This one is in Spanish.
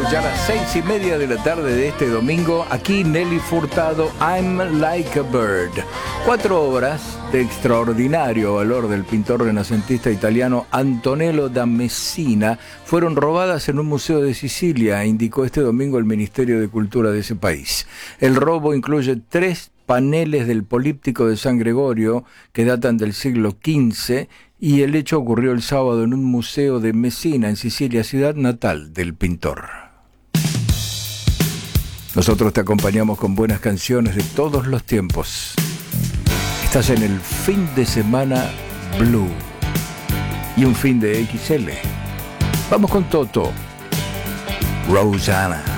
Ya a las 6:30 de la tarde de este domingo, aquí Nelly Furtado, I'm Like a Bird. 4 obras de extraordinario valor del pintor renacentista italiano Antonello da Messina fueron robadas en un museo de Sicilia, indicó este domingo el Ministerio de Cultura de ese país. El robo incluye 3 paneles del Políptico de San Gregorio que datan del siglo XV, y el hecho ocurrió el sábado en un museo de Messina, en Sicilia, ciudad natal del pintor. Nosotros te acompañamos con buenas canciones de todos los tiempos. Estás en el fin de semana Blue y un fin de XL. Vamos con Toto, Rosanna.